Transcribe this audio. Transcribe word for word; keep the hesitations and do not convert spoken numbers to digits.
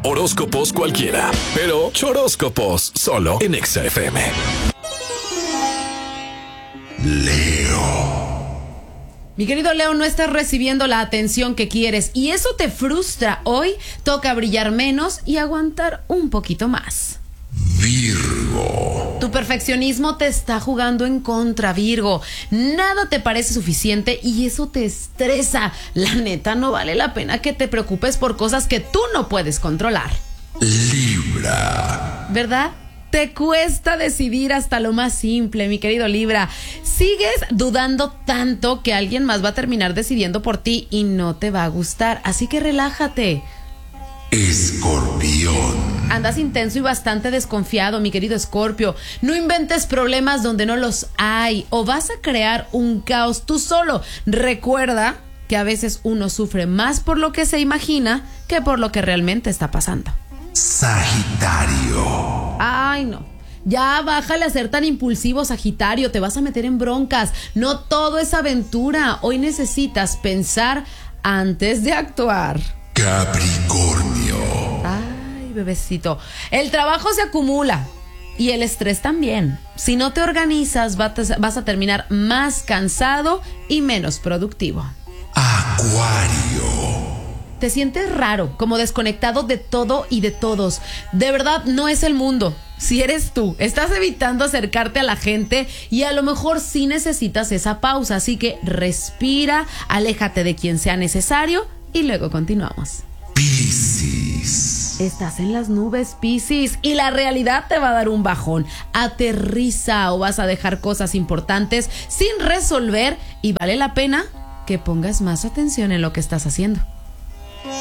Horóscopos cualquiera, pero choróscopos solo en Exa F M. Leo. Mi querido Leo, no estás recibiendo la atención que quieres y eso te frustra. Hoy toca brillar menos y aguantar un poquito más. Virgo. Tu perfeccionismo te está jugando en contra, Virgo. Nada te parece suficiente y eso te estresa. La neta, no vale la pena que te preocupes por cosas que tú no puedes controlar. Libra. ¿Verdad? Te cuesta decidir hasta lo más simple, mi querido Libra. Sigues dudando tanto que alguien más va a terminar decidiendo por ti y no te va a gustar. Así que relájate. Escorpión. Andas intenso y bastante desconfiado, mi querido Escorpio. No inventes problemas donde no los hay o vas a crear un caos tú solo. Recuerda que a veces uno sufre más por lo que se imagina que por lo que realmente está pasando. Sagitario. Ay, no. Ya bájale a ser tan impulsivo, Sagitario. Te vas a meter en broncas. No todo es aventura. Hoy necesitas pensar antes de actuar. Capricornio. Ay, bebecito. El trabajo se acumula y el estrés también. Si no te organizas, vas a terminar más cansado y menos productivo. Acuario. Te sientes raro, como desconectado de todo y de todos. De verdad, no es el mundo. Si eres tú, estás evitando acercarte a la gente y a lo mejor sí necesitas esa pausa. Así que respira, aléjate de quien sea necesario y luego continuamos. Piscis. Estás en las nubes, Piscis, y la realidad te va a dar un bajón. Aterriza o vas a dejar cosas importantes sin resolver y vale la pena que pongas más atención en lo que estás haciendo.